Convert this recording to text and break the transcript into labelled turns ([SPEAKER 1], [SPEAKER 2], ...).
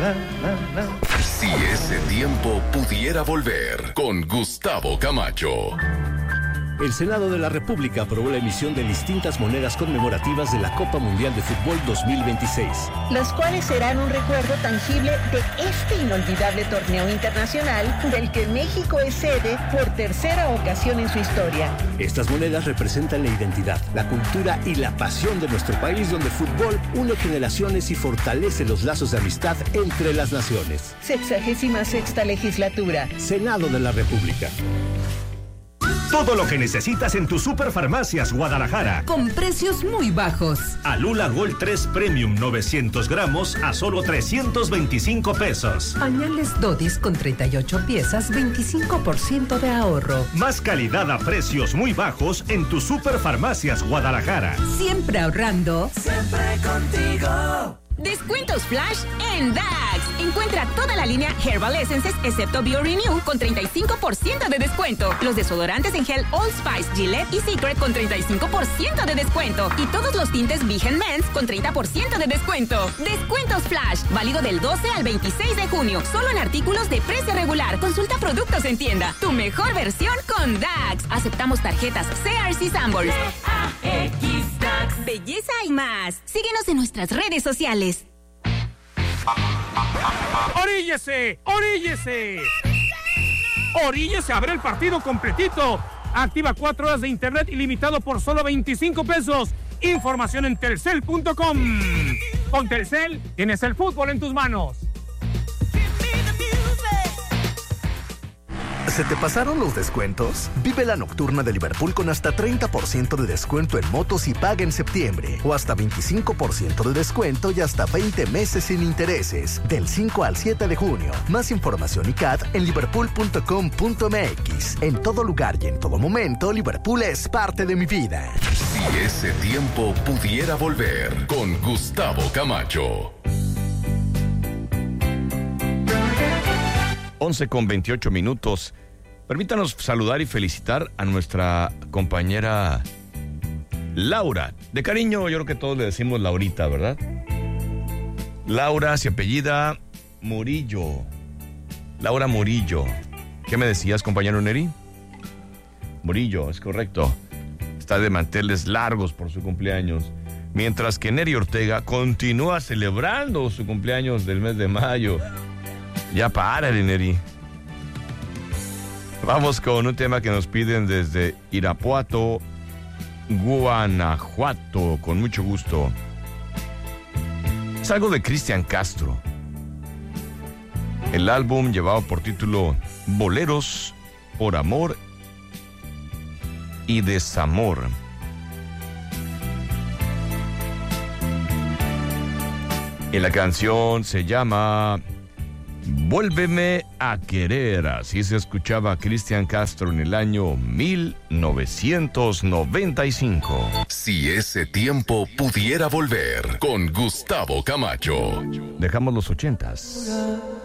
[SPEAKER 1] Si ese tiempo pudiera volver, con Gustavo Camacho.
[SPEAKER 2] El Senado de la República aprobó la emisión de distintas monedas conmemorativas de la Copa Mundial de Fútbol 2026.
[SPEAKER 3] Las cuales serán un recuerdo tangible de este inolvidable torneo internacional del que México es sede por tercera ocasión en su historia.
[SPEAKER 2] Estas monedas representan la identidad, la cultura y la pasión de nuestro país, donde el fútbol une generaciones y fortalece los lazos de amistad entre las naciones.
[SPEAKER 3] 66ª legislatura.
[SPEAKER 2] Senado de la República.
[SPEAKER 4] Todo lo que necesitas en tu Superfarmacias Guadalajara.
[SPEAKER 5] Con precios muy bajos.
[SPEAKER 4] Alula Gold 3 Premium 900 gramos a solo 325 pesos.
[SPEAKER 5] Pañales Dodis con 38 piezas, 25% de ahorro.
[SPEAKER 4] Más calidad a precios muy bajos en tu Superfarmacias Guadalajara.
[SPEAKER 5] Siempre ahorrando.
[SPEAKER 6] Siempre contigo.
[SPEAKER 7] Descuentos Flash en DAX. Encuentra toda la línea Herbal Essences excepto BioRenew con 35% de descuento. Los desodorantes en gel Old Spice, Gillette y Secret con 35% de descuento. Y todos los tintes Big Men's con 30% de descuento. Descuentos Flash. Válido del 12 al 26 de junio. Solo en artículos de precio regular. Consulta productos en tienda. Tu mejor versión con DAX. Aceptamos tarjetas CRC Sanborns.
[SPEAKER 6] DAX.
[SPEAKER 7] Belleza y más. Síguenos en nuestras redes sociales.
[SPEAKER 8] ¡Oríllese! ¡Oríllese! ¡Oríllese a ver el partido completito! Activa 4 horas de internet ilimitado por solo 25 pesos. Información en telcel.com. Con Telcel tienes el fútbol en tus manos.
[SPEAKER 9] ¿Se te pasaron los descuentos? Vive la nocturna de Liverpool con hasta 30% de descuento en motos y paga en septiembre. O hasta 25% de descuento y hasta 20 meses sin intereses. Del 5 al 7 de junio. Más información y CAT en liverpool.com.mx. En todo lugar y en todo momento, Liverpool es parte de mi vida.
[SPEAKER 1] Si ese tiempo pudiera volver, con Gustavo Camacho.
[SPEAKER 10] 11:28. Permítanos saludar y felicitar a nuestra compañera Laura. De cariño, yo creo que todos le decimos Laurita, ¿verdad? Laura se apellida Murillo. Laura Murillo. ¿Qué me decías, compañero Neri? Murillo, es correcto. Está de manteles largos por su cumpleaños. Mientras que Neri Ortega continúa celebrando su cumpleaños del mes de mayo. Ya párale, Neri. Vamos con un tema que nos piden desde Irapuato, Guanajuato, con mucho gusto. Es algo de Cristian Castro. El álbum llevaba por título Boleros por amor y desamor. Y la canción se llama Vuélveme a querer. Así se escuchaba a Cristian Castro en el año 1995.
[SPEAKER 1] Si ese tiempo pudiera volver, con Gustavo Camacho.
[SPEAKER 10] Dejamos los 80s.